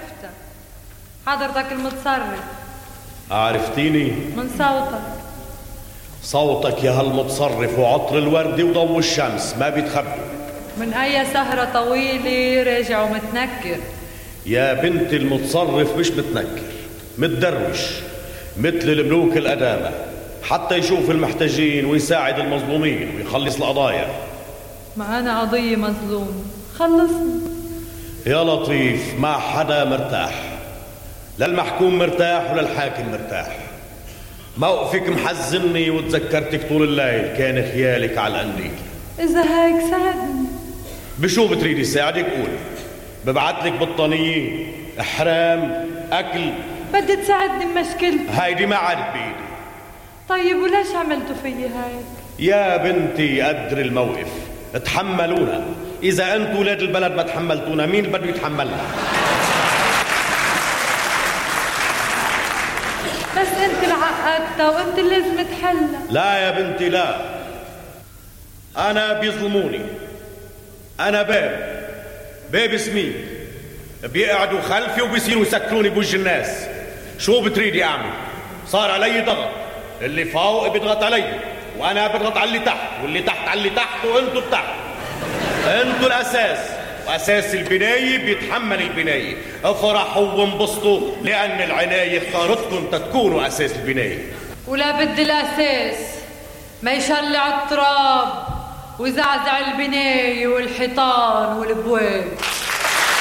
عرفتك. حضرتك المتصرف. عرفتيني؟ من صوتك. صوتك يا هالمتصرف وعطر الورد وضوء الشمس ما بيتخبوا. من أي سهرة طويلة راجع ومتنكر. يا بنت المتصرف مش متنكر، متدروش مثل الملوك القدامى، حتى يشوف المحتاجين ويساعد المظلومين ويخلص القضايا. ما أنا قضية مظلوم، خلصني. يا لطيف، ما حدا مرتاح، لا المحكوم مرتاح ولا الحاكم مرتاح. موقفك محزني وتذكرتك طول الليل، كان خيالك على القنديل. إذا هيك ساعدني. بشو بتريدي ساعدك؟ قولي، ببعتلك بطانية، إحرام، أكل. بدي تساعدني بمشكلتي. هيدي ما عادت بإيدي. طيب وليش عملتوا فيي هيك؟ يا بنتي قدر الموقف، تحملونا. إذا أنتوا ولاد البلد ما تحملتونا، مين بده يتحملنا؟ بس أنت اللي عقدتها وأنت اللي لازم تحلها. لا يا بنتي لا، أنا بيظلموني. أنا باب سميك، بيقعدوا خلفي وبيصيروا يسكروني بوجه الناس. شو بتريدي أعمل؟ صار علي ضغط، اللي فوق بيضغط علي وأنا بضغط على اللي تحت، واللي تحت على اللي تحت، وأنتوا التحت. أنتوا الأساس، وأساس البناية بيتحمل البناية. افرحوا وانبسطوا لأن العناية اختارتكم تكونوا أساس البناية. ولا بدي الأساس ما يشلع التراب ويزعزع البناية والحيطان والبواب.